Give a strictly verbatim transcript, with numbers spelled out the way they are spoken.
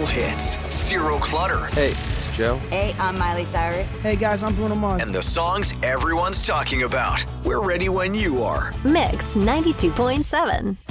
hits, zero clutter. Hey, it's Joe. Hey, I'm Miley Cyrus. Hey guys, I'm Bruno Mars. And the songs everyone's talking about. We're ready when you are. Mix ninety-two point seven.